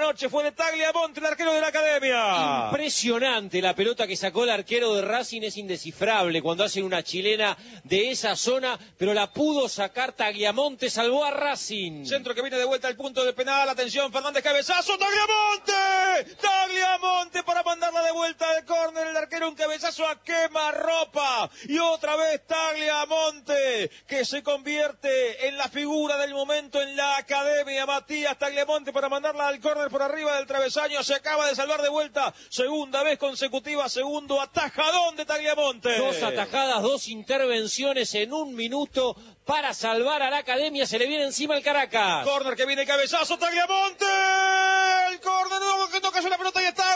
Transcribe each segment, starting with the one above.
noche fue de Tagliamonte, el arquero de la Academia. Impresionante la pelota que sacó el arquero de Racing, es indescifrable cuando hacen una chilena de esa zona, pero la pudo sacar Tagliamonte, salvó a Racing. Centro que viene de vuelta al punto de penal, atención, Fernández, cabezazo, Tagliamonte. Tagliamonte para mandarla de vuelta al córner, el arquero un cabezazo a quemarropa. Y otra vez Tagliamonte, que se convierte en la figura del momento en la Academia. Matías Tagliamonte para mandarla al córner por arriba del travesaño, se acaba de salvar de vuelta, segunda vez consecutiva, segundo atajadón de Tagliamonte. Dos atajadas, dos intervenciones en un minuto para salvar a la Academia, se le viene encima el Caracas. Córner que viene cabezazo, Tagliamonte, el córner, no, que toca la pelota y está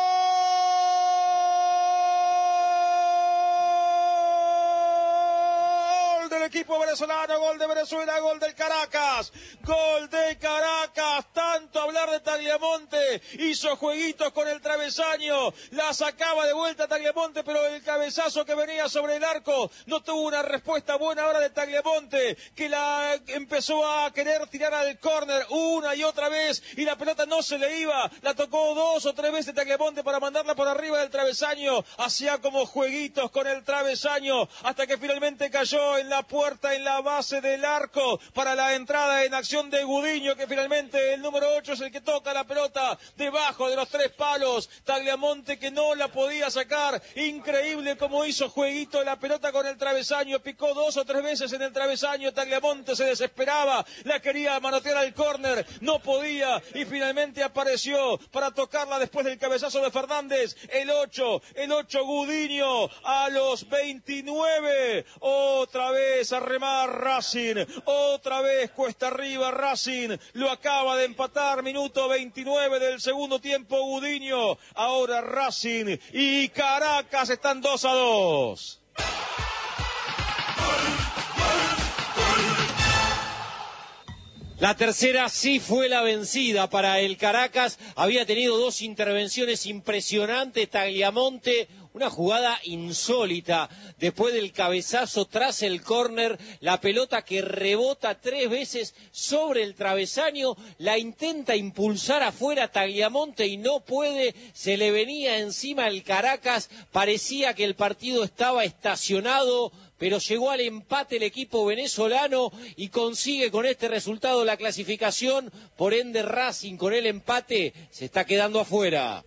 gol del equipo venezolano, gol de Venezuela, gol del Caracas, gol de Caracas. Tanto hablar de Tagliamonte, hizo jueguitos con el travesaño, la sacaba de vuelta Tagliamonte, pero el cabezazo que venía sobre el arco no tuvo una respuesta buena ahora de Tagliamonte, que la empezó a querer tirar al córner una y otra vez y la pelota no se le iba, la tocó dos o tres veces Tagliamonte para mandarla por arriba del travesaño, hacía como jueguitos con el travesaño hasta que finalmente cayó en la puerta, en la base del arco para la entrada en acción de Gudiño, que finalmente el número 8 es el que toca la pelota debajo de los tres palos. Tagliamonte que no la podía sacar, increíble como hizo jueguito la pelota con el travesaño, picó dos o tres veces en el travesaño, Tagliamonte se desesperaba, la quería manotear al córner, no podía y finalmente apareció para tocarla después del cabezazo de Fernández, el 8 Gudiño a los 29, otra vez a remar Racing, otra vez cuesta arriba Racing, lo acaba de empatar, minuto 29 del segundo tiempo Gudiño, ahora Racing y Caracas están 2-2. La tercera sí fue la vencida para el Caracas, había tenido dos intervenciones impresionantes Tagliamonte, una jugada insólita, después del cabezazo tras el córner, la pelota que rebota tres veces sobre el travesaño, la intenta impulsar afuera Tagliamonte y no puede, se le venía encima el Caracas, parecía que el partido estaba estacionado, pero llegó al empate el equipo venezolano y consigue con este resultado la clasificación, por ende Racing con el empate se está quedando afuera.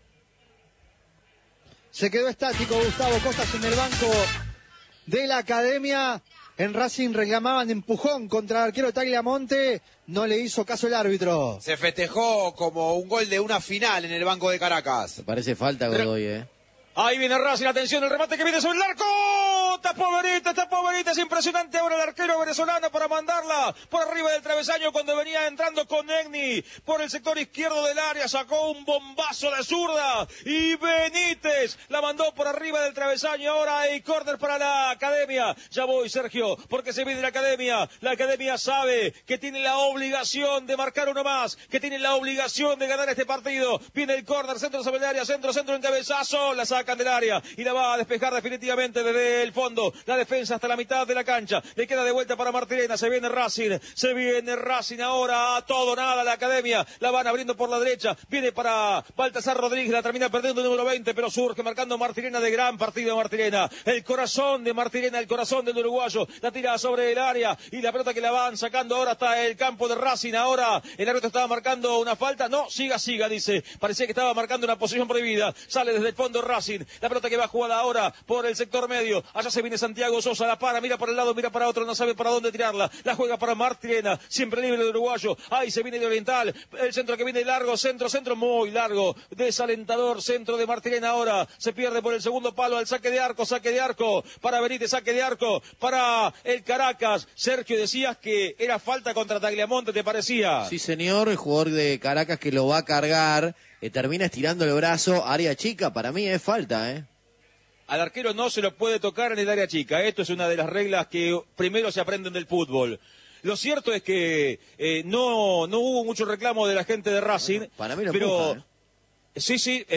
Se quedó estático Gustavo Costas en el banco de la Academia. En Racing reclamaban empujón contra el arquero Tagliamonte, no le hizo caso el árbitro. Se festejó como un gol de una final en el banco de Caracas. Me parece falta Godoy, Ahí viene Racing, atención, el remate que viene sobre el arco. Tapó Benítez, es impresionante ahora el arquero venezolano para mandarla por arriba del travesaño cuando venía entrando con Egni por el sector izquierdo del área, sacó un bombazo de zurda y Benítez la mandó por arriba del travesaño. Ahora hay córner para la Academia. Ya voy, Sergio, porque se viene la Academia sabe que tiene la obligación de marcar uno más, que tiene la obligación de ganar este partido. Viene el córner, centro sobre el área, centro en cabezazo, la sacan del área y la va a despejar definitivamente desde el fondo, la defensa hasta la mitad de la cancha, le queda de vuelta para Martirena, se viene Racing ahora, a todo nada la Academia, la van abriendo por la derecha, viene para Baltasar Rodríguez, la termina perdiendo el número 20, pero surge marcando Martirena, de gran partido Martirena, el corazón de Martirena, el corazón del uruguayo, la tira sobre el área y la pelota que la van sacando ahora hasta el campo de Racing. Ahora el árbitro estaba marcando una falta, no, siga, dice, parecía que estaba marcando una posición prohibida, sale desde el fondo Racing, la pelota que va jugada ahora por el sector medio, allá se viene Santiago Sosa, la para, mira para el lado, mira para otro, no sabe para dónde tirarla, la juega para Martirena, siempre libre el uruguayo, ahí se viene de Oriental, el centro que viene largo, centro muy largo, desalentador centro de Martirena ahora, se pierde por el segundo palo al saque de arco, para Benítez, saque de arco, para el Caracas. Sergio, decías que era falta contra Tagliamonte, ¿te parecía? Sí, señor, el jugador de Caracas que lo va a cargar, termina estirando el brazo, área chica, para mí es falta, Al arquero no se lo puede tocar en el área chica. Esto es una de las reglas que primero se aprenden del fútbol. Lo cierto es que no hubo mucho reclamo de la gente de Racing. Bueno, para mí lo pero empuja, sí.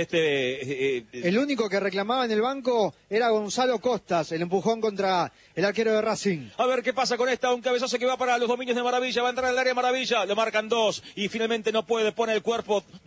El único que reclamaba en el banco era Gonzalo Costas, el empujón contra el arquero de Racing. A ver qué pasa con esta, un cabezazo que va para los dominios de Maravilla, va a entrar al área Maravilla, lo marcan dos y finalmente no puede, pone el cuerpo.